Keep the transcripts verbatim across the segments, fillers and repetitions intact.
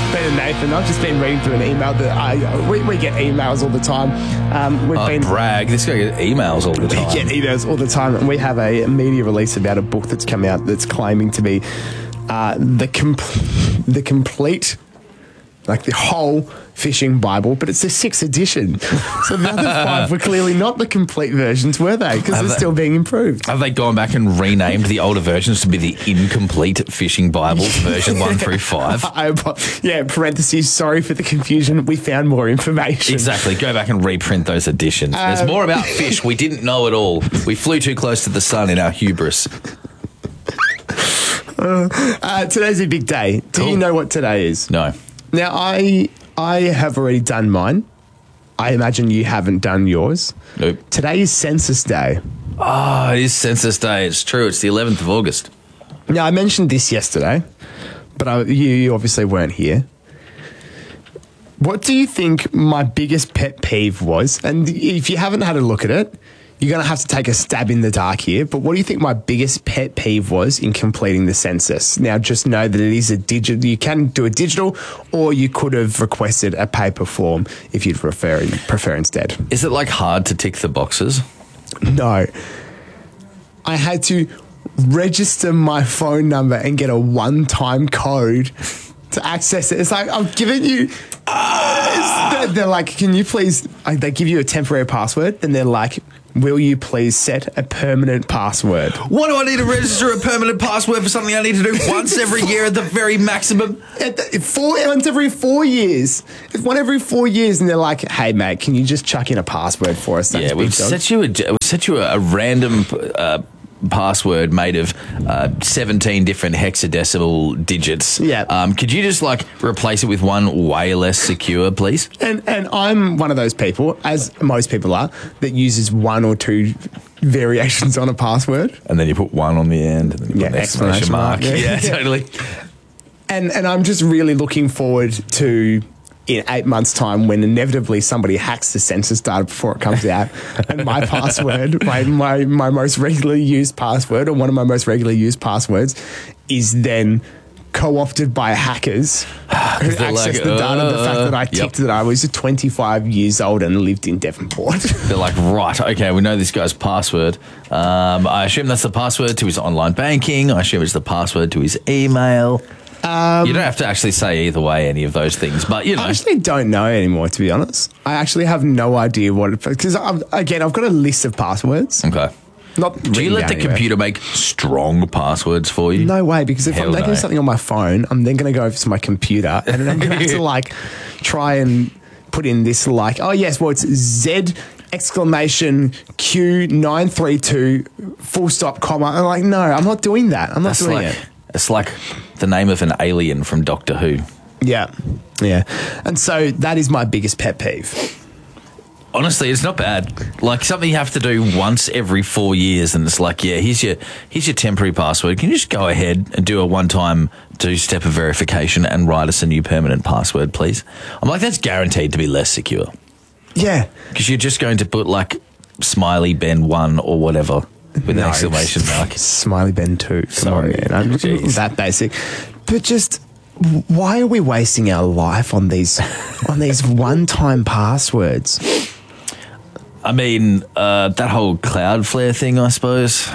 Peter Nathan. I've just been reading through an email that I we, we get emails all the time. Um, we've Oh, been brag. This guy gets emails all the we time. get emails all the time, and we have a media release about a book that's come out that's claiming to be uh, the com- the complete, like the whole fishing Bible, but it's the sixth edition. So the other five were clearly not the complete versions, were they? Because they're they- still being improved. Have they gone back and renamed the older versions to be the incomplete fishing Bibles, version one through five? I, yeah, parentheses, sorry for the confusion. We found more information. Exactly. Go back and reprint those editions. There's Um, more about fish. We didn't know it all. We flew too close to the sun in our hubris. Uh, today's a big day. Do Cool. you know what today is? No. Now, I I have already done mine. I imagine you haven't done yours. Nope. Today is Census Day. Oh, it is Census Day. It's true. It's the eleventh of August. Now, I mentioned this yesterday, but I, you, you obviously weren't here. What do you think my biggest pet peeve was? And if you haven't had a look at it, you're going to have to take a stab in the dark here. But what do you think my biggest pet peeve was in completing the census? Now, just know that it is a digital. You can do a digital, or you could have requested a paper form if you'd prefer prefer instead. Is it like hard to tick the boxes? No, I had to register my phone number and get a one-time code to access it. It's like, I'm giving you... Uh, they're, they're like, can you please... Like, they give you a temporary password, then they're like, will you please set a permanent password? What do I need to register a permanent password for something I need to do once every year at the very maximum? At the, four, once every four years. It's one every four years, and they're like, hey, mate, can you just chuck in a password for us? Thanks, Yeah, we've big dog." set you a, we set you a, a random uh, password made of uh, seventeen different hexadecimal digits. Yeah. Um, could you just like replace it with one way less secure, please? And and I'm one of those people, as most people are, that uses one or two variations on a password. And then you put one on the end, and then you put Yeah, an exclamation mark. exclamation Yeah, mark, yeah. totally. And and I'm just really looking forward to in eight months' time when inevitably somebody hacks the census data before it comes out, and my password, my, my my most regularly used password, or one of my most regularly used passwords, is then co-opted by hackers who they're access like, the data. The fact that I uh, ticked yep. that I was twenty-five years old and lived in Devonport. They're like, right, okay, we know this guy's password. Um, I assume that's the password to his online banking. I assume it's the password to his email. Um, you don't have to actually say either way any of those things, but you know. I actually don't know anymore, to be honest. I actually have no idea what it... Because, again, I've got a list of passwords. Okay. Not Do you let the anywhere. computer make strong passwords for you? No way, because if Hell I'm making no. something on my phone, I'm then going to go over to my computer and then I'm going to have to, like, try and put in this, like, oh, yes, well, it's Z exclamation Q nine three two full stop comma. I'm like, no, I'm not doing that. I'm not That's doing like, it. It's like the name of an alien from Doctor Who. Yeah. Yeah. And so that is my biggest pet peeve. Honestly, it's not bad. Like something you have to do once every four years, and it's like, yeah, here's your here's your temporary password. Can you just go ahead and do a one-time two-step of verification and write us a new permanent password, please? I'm like, that's guaranteed to be less secure Yeah. because you're just going to put like Smiley Ben one or whatever with an No. exclamation mark. Smiley Ben two. Come Sorry. on, man. I'm Jeez. that basic. But just why are we wasting our life on these on these one-time passwords? I mean, uh, that whole Cloudflare thing, I suppose,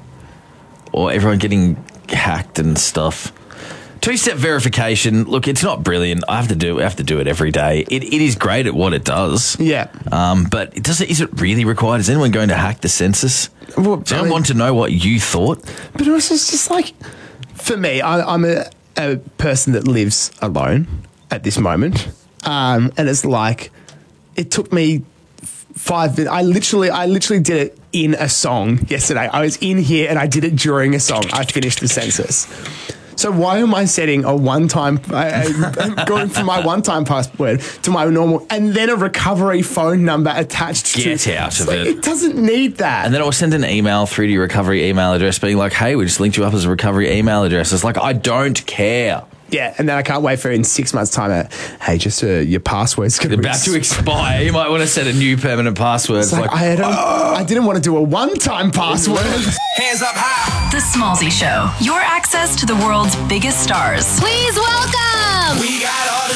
or everyone getting hacked and stuff. Two-step verification. Look, it's not brilliant. I have to do. I have to do it every day. It it is great at what it does. Yeah. Um, but it does. Is it really required? Is anyone going to hack the census? Well, Does anyone I mean- want to know what you thought? But also, it's just like, for me, I, I'm a, a person that lives alone at this moment. Um, and it's like, it took me five minutes. I literally, I literally did it in a song yesterday. I was in here and I did it during a song. I finished the census. So why am I setting a one-time, uh, going from my one-time password to my normal, and then a recovery phone number attached to Get out It's of like, it. It doesn't need that. And then I'll send an email through to your recovery email address being like, hey, we just linked you up as a recovery email address. It's like, I don't care. Yeah, and then I can't wait for in six months' time. Uh, hey, just uh, your password's going About to expire. You might want to set a new permanent password. It's like, I, don't, I didn't want to do a one-time password. Hands up high. The Smallzy Show. Your access to the world's biggest stars. Please welcome. We got all the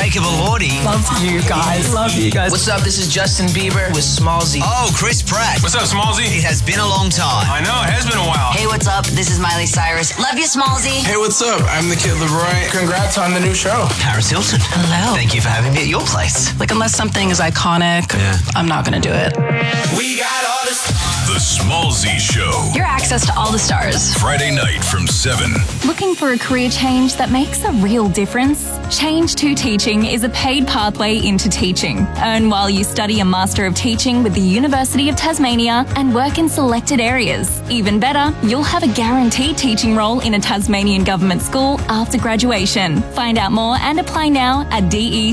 Jacob Elordi. Love you guys. Love you guys. What's up? This is Justin Bieber with Smallzy. Oh, Chris Pratt. What's up, Smallzy? It has been a long time. I know, it has been a while. Hey, what's up? This is Miley Cyrus. Love you, Smallzy. Hey, what's up? I'm the Kid Leroy. Congrats on the new show. Paris Hilton. Hello. Thank you for having me at your place. Like, unless something is iconic, Yeah. I'm not going to do it. We got all this. The Smallzy Show. Your access to all the stars. Friday night from seven. Looking for a career change that makes a real difference? Change to Teaching is a paid pathway into teaching. Earn while you study a Master of Teaching with the University of Tasmania and work in selected areas. Even better, you'll have a guaranteed teaching role in a Tasmanian government school after graduation. Find out more and apply now at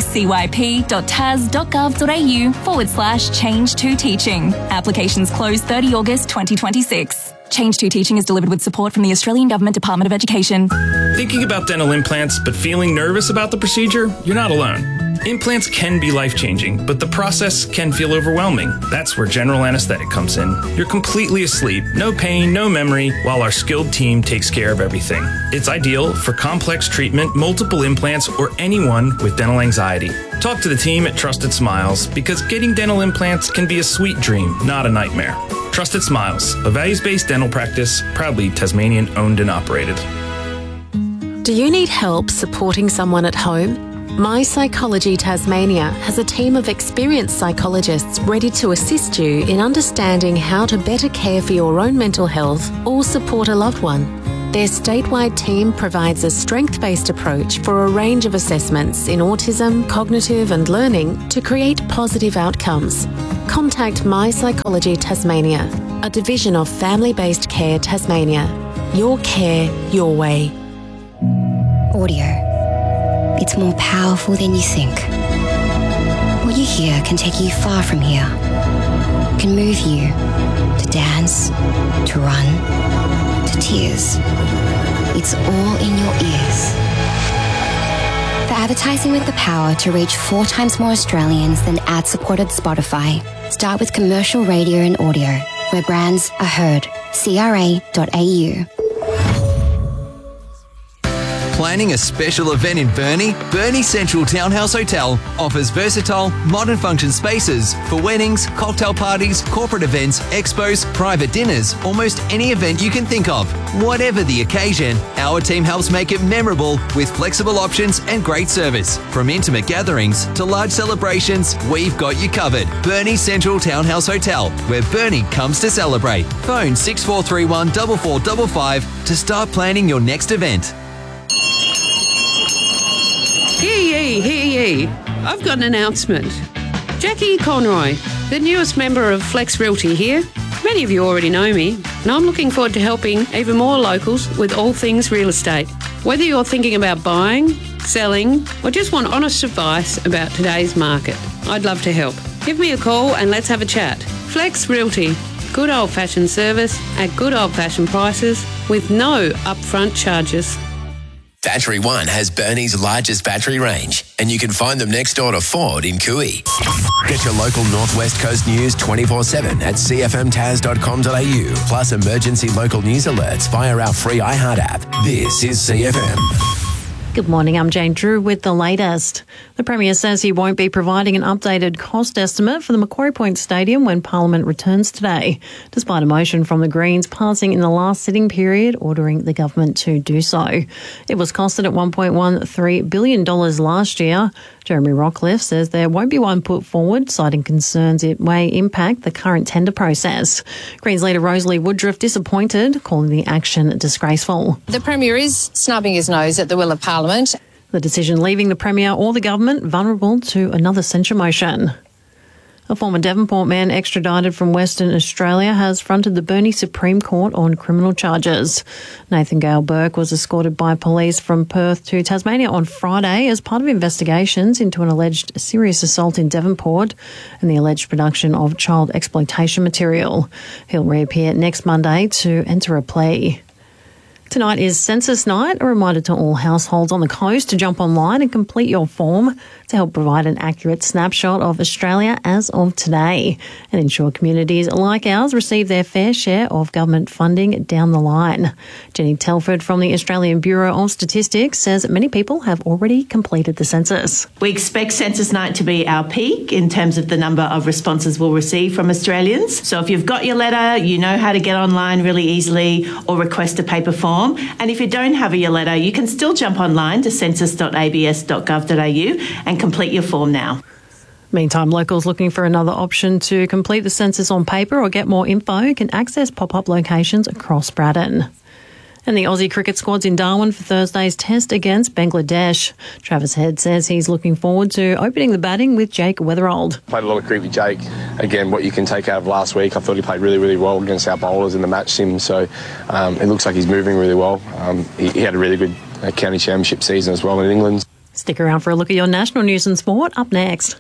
decyp.tas.gov.au forward slash change to teaching. Applications close thirty August twenty twenty-six. Change to Teaching is delivered with support from the Australian Government Department of Education. Thinking about dental implants but feeling nervous about the procedure? You're not alone. Implants can be life-changing, but the process can feel overwhelming. That's where general anesthetic comes in. You're completely asleep, no pain, no memory, while our skilled team takes care of everything. It's ideal for complex treatment, multiple implants, or anyone with dental anxiety. Talk to the team at Trusted Smiles, because getting dental implants can be a sweet dream, not a nightmare. Trusted Smiles, a values-based dental practice, proudly Tasmanian owned and operated. Do you need help supporting someone at home? My Psychology Tasmania has a team of experienced psychologists ready to assist you in understanding how to better care for your own mental health or support a loved one. Their statewide team provides a strength-based approach for a range of assessments in autism, cognitive and learning to create positive outcomes. Contact My Psychology Tasmania, a division of Family-Based Care Tasmania. Your care, your way. Audio. It's more powerful than you think. What you hear can take you far from here. Can move you to dance, to run, to tears. It's all in your ears. For advertising with the power to reach four times more Australians than ad-supported Spotify, start with commercial radio and audio, where brands are heard. C R A dot A U. Planning a special event in Burnie? Burnie Central Townhouse Hotel offers versatile, modern function spaces for weddings, cocktail parties, corporate events, expos, private dinners, almost any event you can think of. Whatever the occasion, our team helps make it memorable with flexible options and great service. From intimate gatherings to large celebrations, we've got you covered. Burnie Central Townhouse Hotel, where Burnie comes to celebrate. Phone six four three one, four four five five to start planning your next event. Hear ye, hear ye. I've got an announcement. Jackie Conroy, the newest member of Flex Realty here. Many of you already know me, and I'm looking forward to helping even more locals with all things real estate. Whether you're thinking about buying, selling, or just want honest advice about today's market, I'd love to help. Give me a call and let's have a chat. Flex Realty. Good old-fashioned service at good old-fashioned prices with no upfront charges. Battery One has Burnie's largest battery range, and you can find them next door to Ford in Cooey. Get your local Northwest Coast news twenty-four seven at c f m tas dot com dot a u, plus emergency local news alerts via our free iHeart app. This is C F M. Good morning, I'm Jane Drew with the latest. The Premier says he won't be providing an updated cost estimate for the Macquarie Point Stadium when Parliament returns today, despite a motion from the Greens passing in the last sitting period ordering the government to do so. It was costed at one point one three billion dollars last year. Jeremy Rockcliffe says there won't be one put forward, citing concerns it may impact the current tender process. Greens leader Rosalie Woodruff disappointed, calling the action disgraceful. The Premier is snubbing his nose at the will of Parliament. The decision leaving the Premier or the government vulnerable to another censure motion. A former Devonport man extradited from Western Australia has fronted the Burnie Supreme Court on criminal charges. Nathan Gale Burke was escorted by police from Perth to Tasmania on Friday as part of investigations into an alleged serious assault in Devonport and the alleged production of child exploitation material. He'll reappear next Monday to enter a plea. Tonight is Census Night, a reminder to all households on the coast to jump online and complete your form to help provide an accurate snapshot of Australia as of today and ensure communities like ours receive their fair share of government funding down the line. Jenny Telford from the Australian Bureau of Statistics says many people have already completed the census. We expect Census Night to be our peak in terms of the number of responses we'll receive from Australians. So if you've got your letter, you know how to get online really easily or request a paper form. And if you don't have your letter, you can still jump online to census dot a b s dot gov dot a u and complete your form now. Meantime, locals looking for another option to complete the census on paper or get more info can access pop-up locations across Braddon. And the Aussie cricket squad's in Darwin for Thursday's test against Bangladesh. Travis Head says he's looking forward to opening the batting with Jake Weatherald. Played a lot of cricket with Jake. Again, what you can take out of last week, I thought he played really, really well against our bowlers in the match sim. So um, it looks like he's moving really well. Um, he, he had a really good uh, county championship season as well in England. Stick around for a look at your national news and sport up next.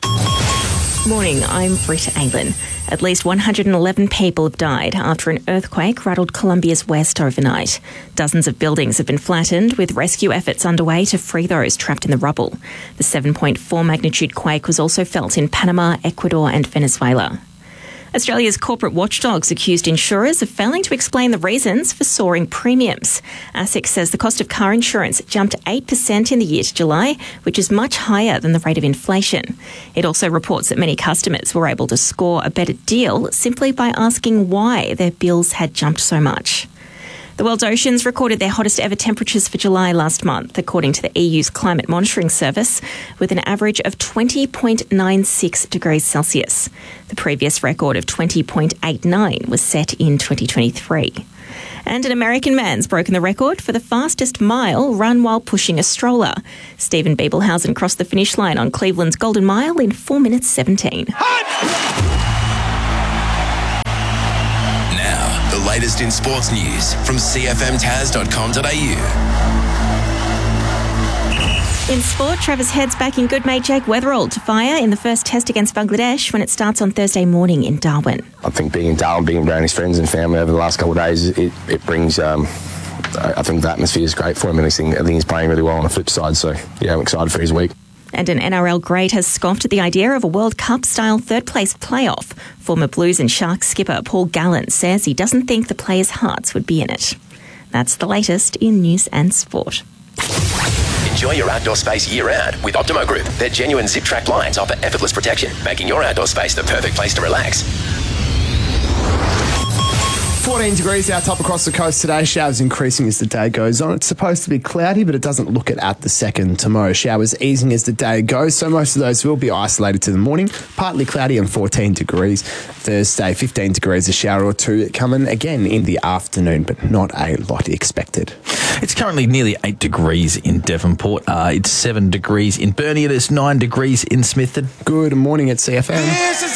Morning, I'm Britta Aylan. At least one hundred eleven people have died after an earthquake rattled Colombia's west overnight. Dozens of buildings have been flattened, with rescue efforts underway to free those trapped in the rubble. The seven point four magnitude quake was also felt in Panama, Ecuador and Venezuela. Australia's corporate watchdogs accused insurers of failing to explain the reasons for soaring premiums. ASIC says the cost of car insurance jumped eight percent in the year to July, which is much higher than the rate of inflation. It also reports that many customers were able to score a better deal simply by asking why their bills had jumped so much. The world's oceans recorded their hottest ever temperatures for July last month, according to the E U's Climate Monitoring Service, with an average of twenty point nine six degrees Celsius. The previous record of twenty point eight nine was set in twenty twenty-three. And an American man's broken the record for the fastest mile run while pushing a stroller. Stephen Biebelhausen crossed the finish line on Cleveland's Golden Mile in four minutes seventeen. The latest in sports news from c f m taz dot com dot a u. In sport, Travis Head's backing good mate Jake Weatherald to fire in the first test against Bangladesh when it starts on Thursday morning in Darwin. I think being in Darwin, being around his friends and family over the last couple of days, it, it brings, um, I think the atmosphere is great for him, and I think, I think he's playing really well on the flip side, so yeah, I'm excited for his week. And an N R L great has scoffed at the idea of a World Cup-style third-place playoff. Former Blues and Sharks skipper Paul Gallen says he doesn't think the players' hearts would be in it. That's the latest in news and sport. Enjoy your outdoor space year-round with Optimo Group. Their genuine zip-track blinds offer effortless protection, making your outdoor space the perfect place to relax. fourteen degrees out top across the coast today. Showers increasing as the day goes on. It's supposed to be cloudy, but it doesn't look it at the second. Tomorrow, showers easing as the day goes, so most of those will be isolated to the morning. Partly cloudy and fourteen degrees. Thursday, fifteen degrees, a shower or two coming again in the afternoon, but not a lot expected. It's currently nearly eight degrees in Devonport. Uh, it's seven degrees in Burnie. It is nine degrees in Smithton. Good morning at C F M.